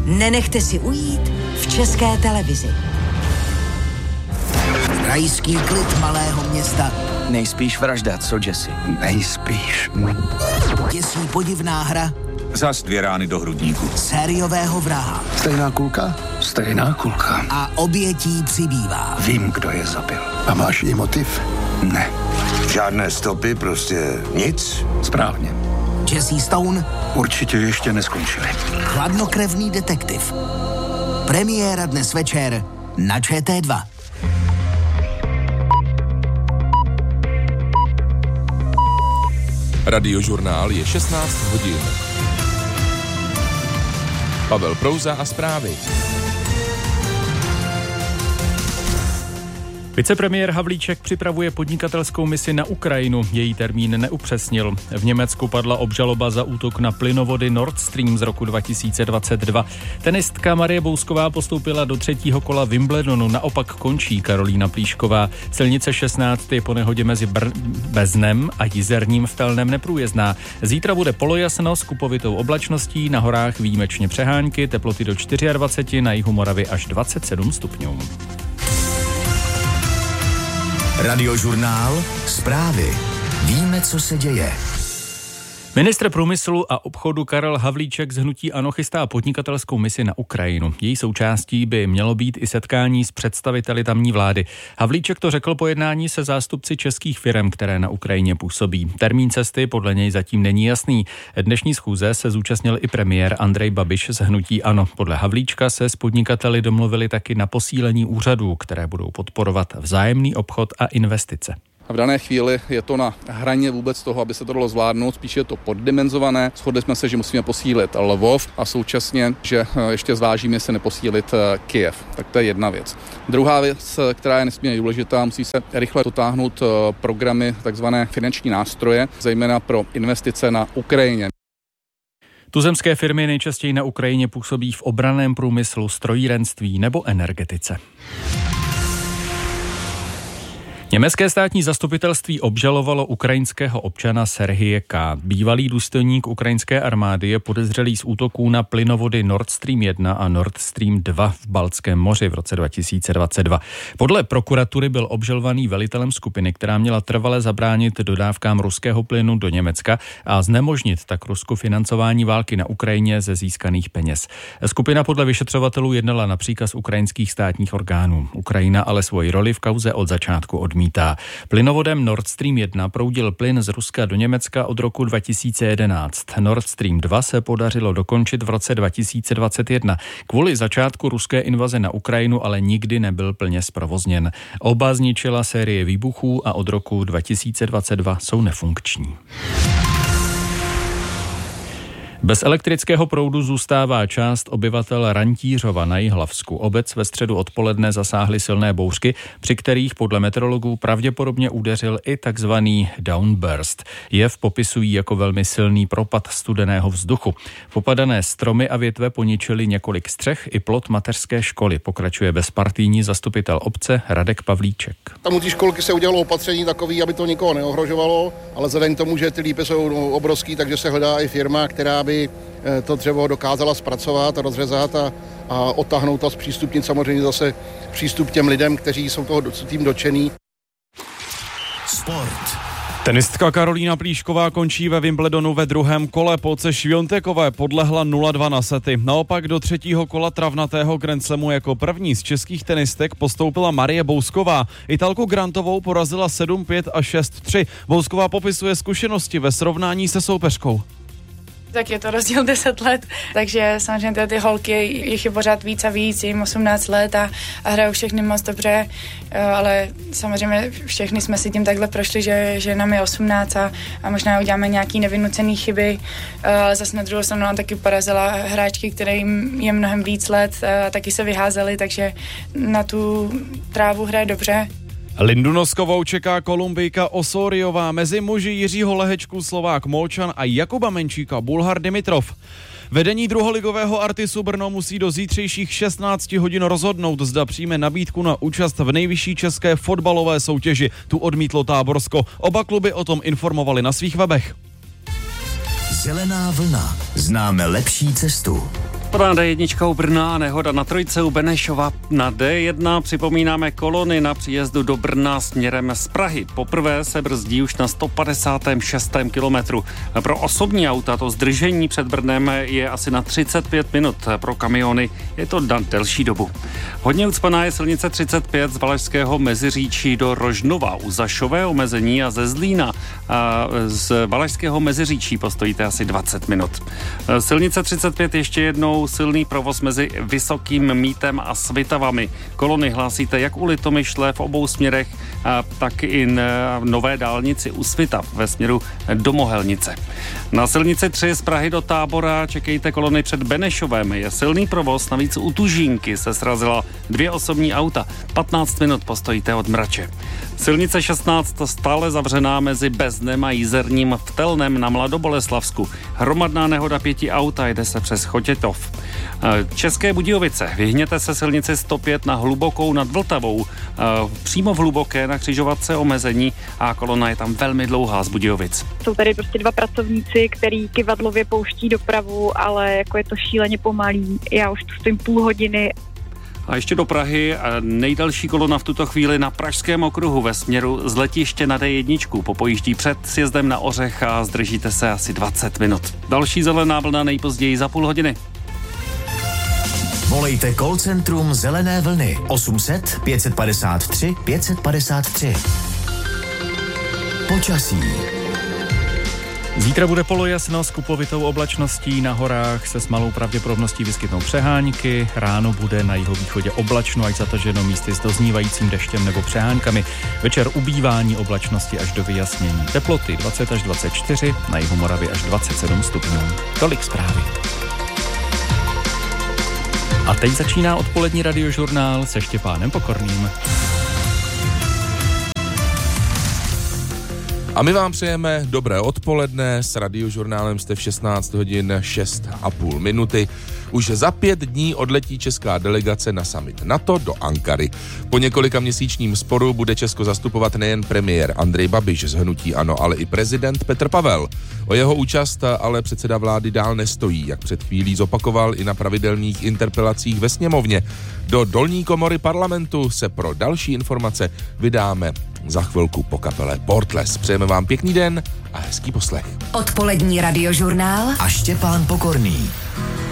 Nenechte si ujít v České televizi. Krajský klid malého města. Nejspíš vražda, co Jesse? Nejspíš. Děsí podivná hra. Zas 2 rány do hrudníku. Sériového vraha. Stejná kulka? Stejná kulka. A obětí přibývá. Vím, kdo je zabil. A máš i motiv? Ne. Žádné stopy, prostě nic? Správně. Jesse Stone. Určitě ještě neskončili. Chladnokrevný detektiv. Premiéra dnes večer na ČT2. Radiožurnál je 16 hodin. Pavel Prouza a zprávy. Vicepremiér Havlíček připravuje podnikatelskou misi na Ukrajinu. Její termín neupřesnil. V Německu padla obžaloba za útok na plynovody Nord Stream z roku 2022. Tenistka Marie Bousková postoupila do 3. kola Wimbledonu. Naopak končí Karolína Plíšková. Silnice 16 je po nehodě mezi Beznem a Jizerním v Telném neprůjezdná. Zítra bude polojasno s kupovitou oblačností, na horách výjimečně přehánky, teploty do 24, na jihu Moravy až 27 stupňů. Radiožurnál, zprávy. Víme, co se děje. Ministr průmyslu a obchodu Karel Havlíček z hnutí ANO chystá podnikatelskou misi na Ukrajinu. Její součástí by mělo být i setkání s představiteli tamní vlády. Havlíček to řekl po jednání se zástupci českých firem, které na Ukrajině působí. Termín cesty podle něj zatím není jasný. Dnešní schůze se zúčastnil i premiér Andrej Babiš z hnutí ANO. Podle Havlíčka se s podnikateli domluvili taky na posílení úřadů, které budou podporovat vzájemný obchod a investice. A v dané chvíli je to na hraně vůbec toho, aby se to dalo zvládnout, spíše je to poddimenzované. Shodli jsme se, že musíme posílit Lvov a současně, že ještě zvážíme se neposílit Kyjev. Tak to je jedna věc. Druhá věc, která je nesmírně důležitá, musí se rychle dotáhnout programy, takzvané finanční nástroje, zejména pro investice na Ukrajině. Tuzemské firmy nejčastěji na Ukrajině působí v obranném průmyslu, strojírenství nebo energetice. Německé státní zastupitelství obžalovalo ukrajinského občana Serhije K. Bývalý důstojník ukrajinské armády je podezřelý z útoků na plynovody Nord Stream 1 a Nord Stream 2 v Baltském moři v roce 2022. Podle prokuratury byl obžalovaný velitelem skupiny, která měla trvale zabránit dodávkám ruského plynu do Německa a znemožnit tak Rusku financování války na Ukrajině ze získaných peněz. Skupina podle vyšetřovatelů jednala na příkaz ukrajinských státních orgánů. Ukrajina ale svoji roli v kauze od začátku odmítá. Plynovodem Nord Stream 1 proudil plyn z Ruska do Německa od roku 2011. Nord Stream 2 se podařilo dokončit v roce 2021. Kvůli začátku ruské invaze na Ukrajinu ale nikdy nebyl plně zprovozněn. Oba zničila série výbuchů a od roku 2022 jsou nefunkční. Bez elektrického proudu zůstává část obyvatel Rantířova na Jihlavsku. Obec ve středu odpoledne zasáhly silné bouřky, při kterých podle meteorologů pravděpodobně udeřil i takzvaný downburst. Jev popisují jako velmi silný propad studeného vzduchu. Popadané stromy a větve poničily několik střech i plot mateřské školy, pokračuje bezpartijní zastupitel obce Radek Pavlíček. Tam u té školky se udělalo opatření takový, aby to nikoho neohrožovalo, ale vzhledem k tomu, že ty lípy jsou obrovský, takže se hledá i firma, která by to dřevo dokázala zpracovat a rozřezat a odtáhnout a zpřístupnit samozřejmě zase přístup těm lidem, kteří jsou toho tím dotčený. Sport. Tenistka Karolína Plíšková končí ve Wimbledonu ve druhém kole. Po Świątekové podlehla 0-2 na sety. Naopak do 3. kola travnatého Grand Slamu jako první z českých tenistek postoupila Marie Bousková. Italku Grantovou porazila 7-5 a 6-3. Bousková popisuje zkušenosti ve srovnání se soupeřkou. Tak je to rozdíl 10 let, takže samozřejmě ty holky, jich je pořád víc a víc, jim 18 let a hrajou všechny moc dobře, ale samozřejmě všechny jsme si tím takhle prošli, že nám je 18 a možná uděláme nějaký nevynucený chyby, ale zase na druhou stranu nám taky porazila hráčky, kterým je mnohem víc let, a taky se vyházely, takže na tu trávu hraje dobře. Lindu Noskovou čeká Kolumbijka Osoriová, mezi muži Jiřího Lehečku Slovák Molčan a Jakuba Menčíka Bulhar Dimitrov. Vedení druholigového Artisu Brno musí do zítřejších 16 hodin rozhodnout, zda přijme nabídku na účast v nejvyšší české fotbalové soutěži. Tu odmítlo Táborsko. Oba kluby o tom informovali na svých webech. Zelená vlna. Známe lepší cestu. Na D1 u Brna, nehoda na trojce u Benešova. Na D1 připomínáme kolony na příjezdu do Brna směrem z Prahy. Poprvé se brzdí už na 156. kilometru. Pro osobní auta to zdržení před Brnem je asi na 35 minut. Pro kamiony je to na delší dobu. Hodně ucpaná je silnice 35 z Valašského Meziříčí do Rožnova. U Zašové omezení a ze Zlína a z Valašského Meziříčí postojíte asi 20 minut. Silnice 35 ještě jednou silný provoz mezi Vysokým Mítem a Svitavami. Kolony hlásíte jak u Litomyšle v obou směrech, tak i nové dálnici u Svitav ve směru do Mohelnice. Na silnici 3 z Prahy do Tábora čekejte kolony před Benešovem. Je silný provoz, navíc u Tužínky se srazila 2 osobní auta. 15 minut postojíte od Mrače. Silnice 16 stále zavřená mezi Beznem a Jízerním v Telnem na Mladoboleslavsku. Hromadná nehoda 5 auta, jde se přes Chotětov. České Budějovice. Vyhněte se silnici 105 na Hlubokou nad Vltavou. Přímo v Hluboké na křižovatce omezení a kolona je tam velmi dlouhá z Budějovic. Jsou tady prostě 2 pracovníci, který kyvadlově pouští dopravu, ale jako je to šíleně pomalý. Já už tu stojím půl hodiny. A ještě do Prahy nejdelší kolona v tuto chvíli na Pražském okruhu ve směru z letiště na D1. Popojíždí před sjezdem na Ořech a zdržíte se asi 20 minut. Další zelená vlna nejpozději za půl hodiny. Volejte call centrum Zelené vlny 800 553 553. Počasí. Zítra bude polojasno s kupovitou oblačností, na horách se s malou pravděpodobností vyskytnou přehánky, ráno bude na jihovýchodě oblačno až zataženo místy s doznívajícím deštěm nebo přehánkami, večer ubývání oblačnosti až do vyjasnění. Teploty 20 až 24, na jihu Moravy až 27 stupňů. Tolik zprávy. A teď začíná odpolední radiožurnál se Štěpánem Pokorným. A my vám přejeme dobré odpoledne, s radiožurnálem jste v 16 hodin 6,5 minuty. Už za 5 dní odletí česká delegace na summit NATO do Ankary. Po několika měsíčním sporu bude Česko zastupovat nejen premiér Andrej Babiš z hnutí ANO, ale i prezident Petr Pavel. O jeho účast ale předseda vlády dál nestojí, jak před chvílí zopakoval i na pravidelných interpelacích ve sněmovně. Do dolní komory parlamentu se pro další informace vydáme za chvilku po kapele Portless. Přejeme vám pěkný den a hezký poslech. Odpolední radiožurnál a Štěpán Pokorný.